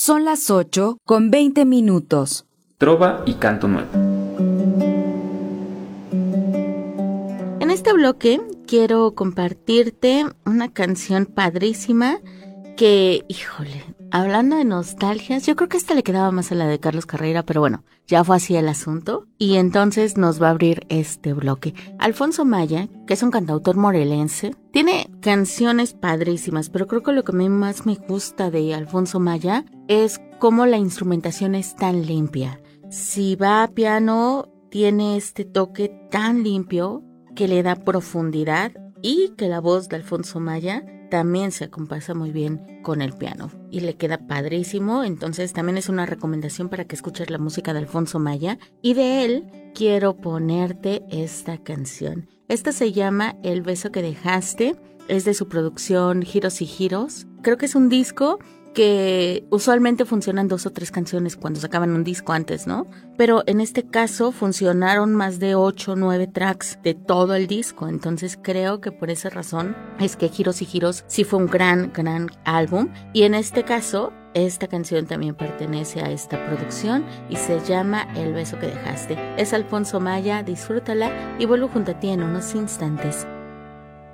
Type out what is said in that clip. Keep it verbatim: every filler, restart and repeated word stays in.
Son las ocho con veinte minutos. Trova y canto nuevo. En este bloque quiero compartirte una canción padrísima que, híjole, hablando de nostalgias, yo creo que esta le quedaba más a la de Carlos Carreira, pero bueno, ya fue así el asunto y entonces nos va a abrir este bloque. Alfonso Maya, que es un cantautor morelense, tiene canciones padrísimas, pero creo que lo que a mí más me gusta de Alfonso Maya es cómo la instrumentación es tan limpia. Si va a piano, tiene este toque tan limpio que le da profundidad y que la voz de Alfonso Maya también se acompasa muy bien con el piano y le queda padrísimo. Entonces también es una recomendación para que escuches la música de Alfonso Maya, y de él quiero ponerte esta canción. Esta se llama El beso que dejaste, es de su producción Giros y Giros. Creo que es un disco que usualmente funcionan dos o tres canciones cuando sacaban un disco antes, ¿no? Pero en este caso funcionaron más de ocho o nueve tracks de todo el disco, entonces creo que por esa razón es que Giros y Giros sí fue un gran, gran álbum, y en este caso esta canción también pertenece a esta producción y se llama El beso que dejaste. Es Alfonso Maya, disfrútala y vuelvo junto a ti en unos instantes.